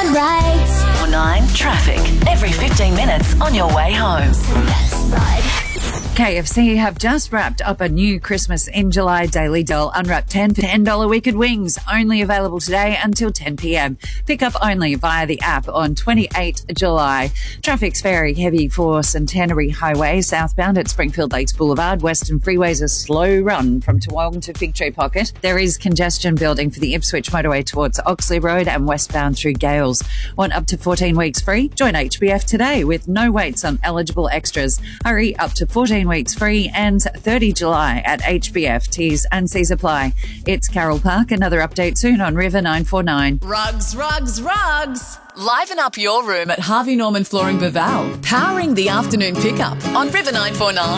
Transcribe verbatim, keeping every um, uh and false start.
right. Or nine traffic. Every fifteen minutes on your way home. Best ride. K F C have just wrapped up a new Christmas in July daily deal. Unwrap ten for ten dollars wicked wings. Only available today until ten p.m. Pick up only via the app on twenty-eighth of July. Traffic's very heavy for Centenary Highway southbound at Springfield Lakes Boulevard. Western Freeway's a slow run from Toowong to Fig Tree Pocket. There is congestion building for the Ipswich motorway towards Oxley Road and westbound through Gales. Want up to fourteen weeks free? Join H B F today with no waits on eligible extras. Hurry, up to fourteen weeks free and thirtieth of July at H B F. T's and C's apply. It's Carol Park. Another update soon on River nine four nine. Rugs, rugs, rugs. Liven up your room at Harvey Norman Flooring Baval. Powering the afternoon pickup on River nine four nine.